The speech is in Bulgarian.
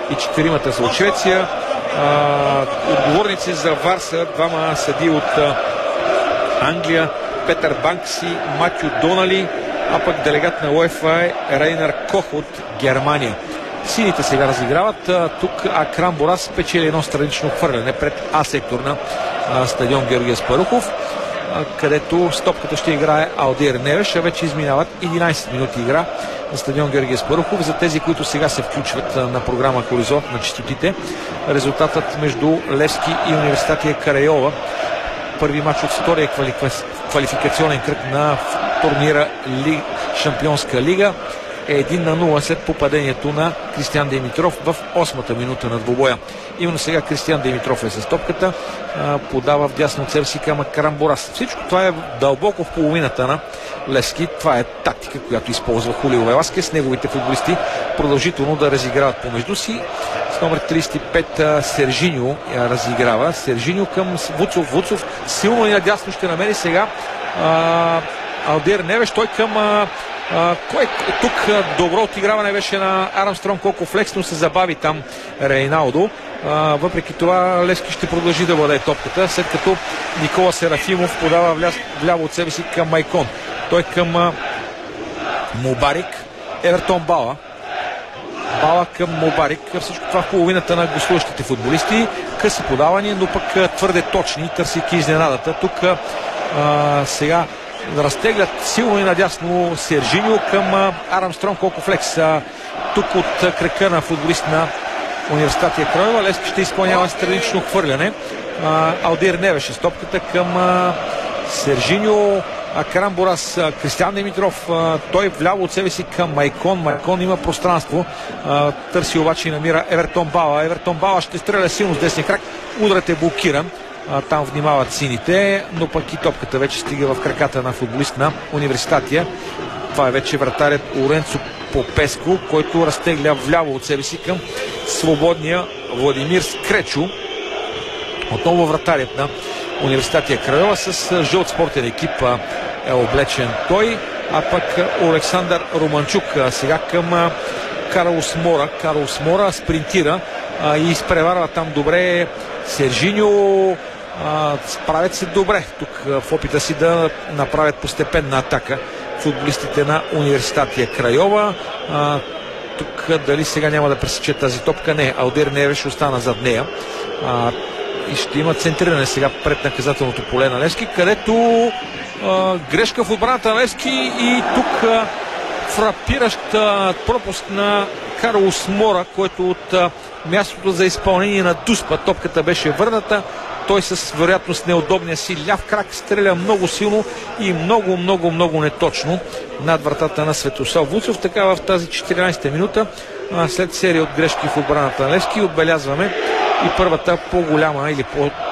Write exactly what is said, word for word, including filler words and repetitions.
и четиримата за от Швеция. А, отговорници за вар са двама съдии от а, Англия, Петър Банкс и Матю Донали, а пък делегат на УЕФА е Рейнар Кох от Германия. Сините сега разиграват. Тук Акрам Борас печели едно странично хвърляне пред А сектор на а, стадион Георги Аспарухов, а, където стопката ще играе Алдир Невеш, а вече изминават единайсет минути игра на стадион Георги Аспарухов. За тези, които сега се включват а, на програма Хоризонт на честотите, резултатът между Левски и Университатия Карайова, първи матч от втория квалификационен кръг на турнира Ли... Шампионска лига, е един на нула след попадението на Кристиан Димитров в осмата минута на двубоя. Именно сега Кристиан Димитров е с топката, подава в дясно от себе си към Акрам Борас. Всичко това е дълбоко в половината на Левски. Това е тактика, която използва Хулио Веласкес. Неговите футболисти продължително да разиграват помежду си. С номер трийсет и пет Сержиньо разиграва. Сержиньо към Вуцов. Вуцов силно и надясно ще намери сега а, Алдир Невеш. Той към а, а, кой тук добро отиграване беше на Армстронг, колко флексно се забави там Рейналдо. А, въпреки това Левски ще продължи да владее топката, след като Никола Серафимов подава вля, вляво от себе си към Майкон. Той към а, Мубарик. Евертон Бала. Бала към Мубарик. Всичко това в половината на гостуващите футболисти. Къси подавания, но пък твърде точни, търсейки изненадата. Тук а, сега разтеглят силно и надясно Сержиньо към Армстронг, колко флекс. А, тук от кръка на футболист на Университатия Крайова. Левски ще изпълнява странично хвърляне. А, Алдир Невеш е стопката към а, Сержиньо. Акрам Борас, Кристиан Димитров, той вляво от себе си към Майкон. Майкон има пространство, търси обаче и намира Евертон Бала. Евертон Бала ще стреля силно с десния крак. Ударът е блокиран. Там внимават сините, но пък и топката вече стига в краката на футболист на Университатия. Това е вече вратарят Лоренцо Попеско, който разтегля вляво от себе си към свободния Владимир Скречо. Отново вратарят на Университатия Крайова с жълт спортен екип е облечен той, а пък Александър Романчук сега към Карлос Мора. Карлос Мора спринтира а, и изпреварва там добре Сержиньо. А, справят се добре тук в опита си да направят постепенна атака футболистите на Университатия Крайова. А, тук дали сега няма да пресече тази топка? Не, Алдир Невеш остана зад нея. А, и ще има центриране сега пред наказателното поле на Левски, където а, грешка в отбраната на Левски и тук а, фрапиращ а, пропуск на Карлос Мора, който от а, мястото за изпълнение на Дуспа топката беше върната. Той с вероятност неудобния си ляв крак стреля много силно и много, много, много неточно над вратата на Светослав Вуцов. Така в тази четиринайсета минута, а, след серия от грешки в отбраната на Левски, отбелязваме и първата по-голяма или по